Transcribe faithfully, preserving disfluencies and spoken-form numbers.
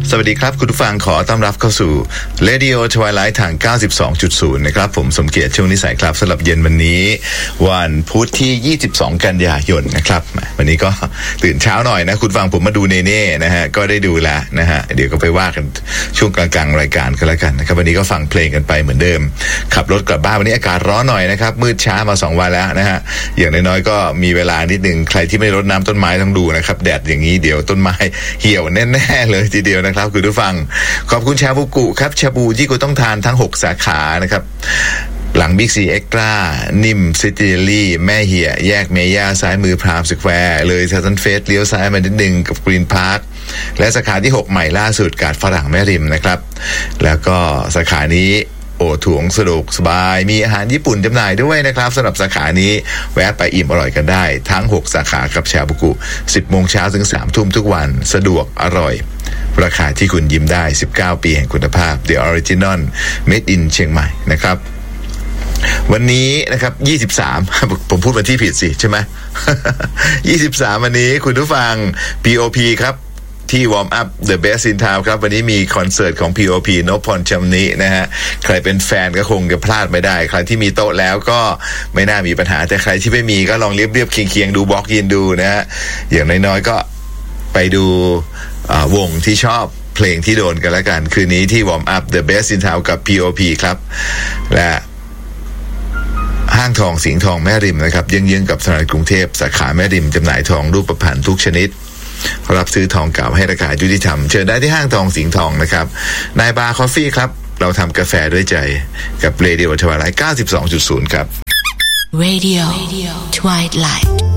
สวัสดีครับคุณผู้ฟังขอต้อนรับเข้าสู่ Radio Twilight ทาง เก้าสิบสองจุดศูนย์ นะครับผมสมเกียรติช่วงนิสัยครับสำหรับเย็นวันนี้วันพุธที่ยี่สิบสองกันยายนนะครับวันนี้ก็ตื่นเช้าหน่อยนะคุณฟังผมมาดูเนเน่นะฮะก็ได้ดูแล้วนะฮะเดี๋ยวก็ไปว่ากันช่วงกลางๆรายการก็แล้วกันนะครับวันนี้ก็ฟังเพลงกันไปเหมือนเดิมขับรถกลับบ้านวันนี้อากาศร้อนหน่อยนะครับมืดช้ามาสองวันแล้วนะฮะอย่างน้อยๆก็มีเวลานิดนึงใครที่ไม่รดน้ำต้นไม้ต้องดูนะครับแดดอย่างนี้เดี๋ยวต้นไม้เหี่ยวแน่ๆเลยทีเดียวนะครับคุณผู้ฟังขอบคุณชาบูกุครับชาบูที่คุณต้องทานทั้งหกสาขานะครับหลังบิ๊กซีเอ็กซ์ตร้านิ่มซิตี้ลี่แม่เหี่ยแยกเมย่าซ้ายมือพรามสแควร์เลยเซนต์เฟสเลี้ยวซ้ายมานิดนึงกับกรีนพาร์คและสาขาที่หกใหม่ล่าสุดกาดฝรั่งแม่ริมนะครับแล้วก็สาขานี้โอ้ถุงสะดวกสบายมีอาหารญี่ปุ่นจำหน่ายด้วยนะครับสำหรับสาขานี้แวะไปอิ่มอร่อยกันได้ทั้งหกสาขากับชาบูกุ สิบโมงเช้าถึง สามทุ่มทุกวันสะดวกอร่อยราคาที่คุณยิ้มได้สิบเก้าปีแห่งคุณภาพ The Original Made in เชียงใหม่นะครับวันนี้นะครับยี่สิบสามผมพูดวันที่ผิดสิใช่ไหม ยี่สิบสามวันนี้คุณผู้ฟัง พี โอ พี ครับที่ Warm Up The Best in Town ครับวันนี้มีคอนเสิร์ตของ พี โอ พี นพพรชำนินะฮะใครเป็นแฟนก็คงจะพลาดไม่ได้ใครที่มีโต๊ะแล้วก็ไม่น่ามีปัญหาแต่ใครที่ไม่มีก็ลองเรียบๆเคียงๆดูบล็อกยินดูนะฮะอย่างน้อยๆก็ไปดูวงที่ชอบเพลงที่โดนกันแล้วกันคืนนี้ที่ Warm Up The Best in Town กับ พี โอ พี ครับและห้างทองสิงห์ทองแม่ริมนะครับเยื้องๆกับธนาคารกรุงเทพสาขาแม่ริมจำหน่ายทองรูปพรรณทุกชนิดรับซื้อทองเก่าให้ราคายุติธรรมเชิญได้ที่ห้างทองสิงห์ทองนะครับนายบาร์คอฟฟี่ครับเราทำกาแฟด้วยใจกับ Radio Twilight เก้าสิบสองจุดศูนย์ ครับ Radio Twilight